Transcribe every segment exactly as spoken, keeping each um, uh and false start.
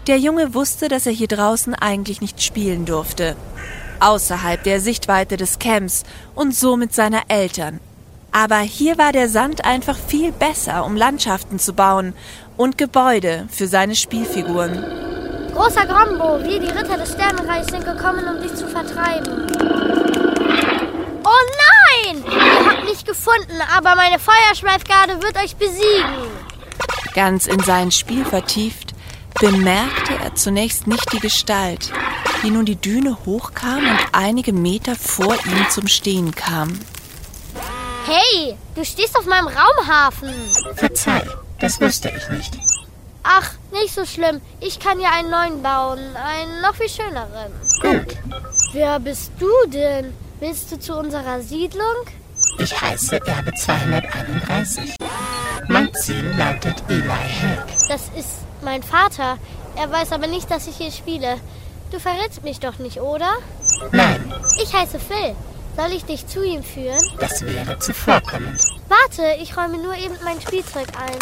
Der Junge wusste, dass er hier draußen eigentlich nicht spielen durfte. Außerhalb der Sichtweite des Camps und somit seiner Eltern. Aber hier war der Sand einfach viel besser, um Landschaften zu bauen und Gebäude für seine Spielfiguren. Großer Grombo, wir, die Ritter des Sternenreichs, sind gekommen, um dich zu vertreiben. Oh nein! Ihr habt mich gefunden, aber meine Feuerschweifgarde wird euch besiegen. Ganz in sein Spiel vertieft, bemerkte er zunächst nicht die Gestalt, die nun die Düne hochkam und einige Meter vor ihm zum Stehen kam. Hey, du stehst auf meinem Raumhafen. Verzeih, das wusste ich nicht. Ach, nicht so schlimm. Ich kann ja einen neuen bauen, einen noch viel schöneren. Gut. Wer bist du denn? Willst du zu unserer Siedlung? Ich heiße Erbe zweihunderteinunddreißig. Mein Ziel lautet Eli Helg. Das ist mein Vater. Er weiß aber nicht, dass ich hier spiele. Du verrätst mich doch nicht, oder? Nein. Ich heiße Phil. Soll ich dich zu ihm führen? Das wäre zuvorkommend. Warte, ich räume nur eben mein Spielzeug ein.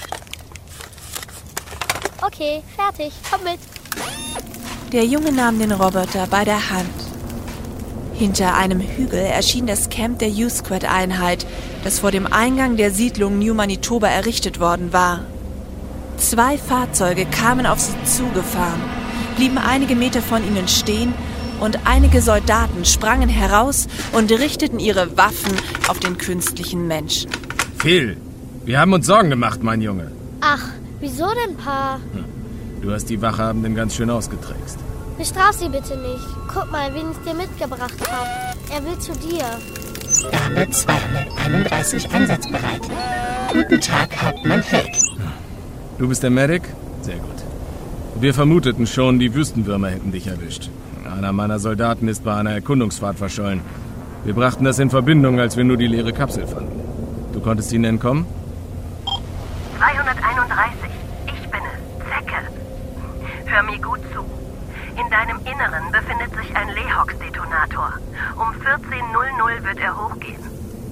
Okay, fertig. Komm mit. Der Junge nahm den Roboter bei der Hand. Hinter einem Hügel erschien das Camp der U-Squad-Einheit, das vor dem Eingang der Siedlung New Manitoba errichtet worden war. Zwei Fahrzeuge kamen auf sie zugefahren, blieben einige Meter von ihnen stehen und einige Soldaten sprangen heraus und richteten ihre Waffen auf den künstlichen Menschen. Phil, wir haben uns Sorgen gemacht, mein Junge. Ach, wieso denn, Pa? Hm. Du hast die Wachhabenden ganz schön ausgetrickst. Bestraf sie bitte nicht. Guck mal, wen ich dir mitgebracht habe. Er will zu dir. Erbe zweihunderteinunddreißig einsatzbereit. Guten Tag, Hauptmann Helg. Du bist der Medic? Sehr gut. Wir vermuteten schon, die Wüstenwürmer hätten dich erwischt. Einer meiner Soldaten ist bei einer Erkundungsfahrt verschollen. Wir brachten das in Verbindung, als wir nur die leere Kapsel fanden. Du konntest ihnen entkommen? zweihunderteinunddreißig. Ich bin es, Zecke. Hör mir gut zu. In deinem Inneren befindet sich ein Lehox-Detonator. Um vierzehn Uhr wird er hochgehen.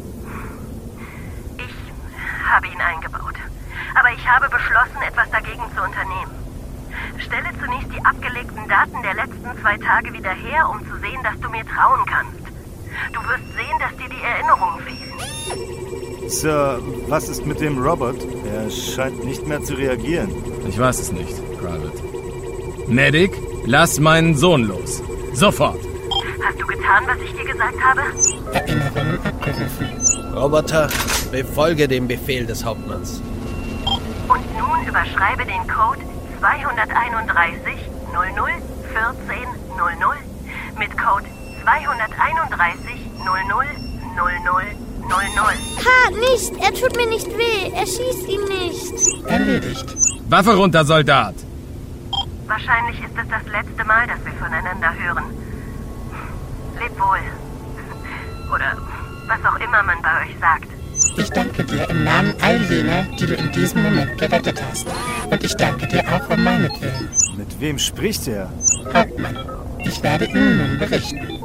Ich habe ihn eingebaut. Aber ich habe beschlossen, etwas dagegen zu unternehmen. Stelle zunächst die abgelegten Daten der letzten zwei Tage wieder her, um zu sehen, dass du mir trauen kannst. Du wirst sehen, dass dir die Erinnerungen fehlen. Sir, was ist mit dem Robot? Er scheint nicht mehr zu reagieren. Ich weiß es nicht, Private. Medic, lass meinen Sohn los. Sofort. Hast du getan, was ich dir gesagt habe? Erinnerungen abgerufen. Roboter, befolge den Befehl des Hauptmanns. Und nun überschreibe den Code zweihunderteinunddreißig null null vierzehn null null mit Code zweihunderteinunddreißig null null null null null null. Ha, nicht! Er tut mir nicht weh! Er schießt ihn nicht! Erledigt. Waffe runter, Soldat! Wahrscheinlich ist es das letzte Mal, dass wir voneinander hören. Leb wohl. Oder was auch immer man bei euch sagt. Ich danke dir im Namen all jener, die du in diesem Moment gerettet hast. Und ich danke dir auch um meinetwillen. Mit wem spricht er? Hauptmann, ich werde Ihnen nun berichten.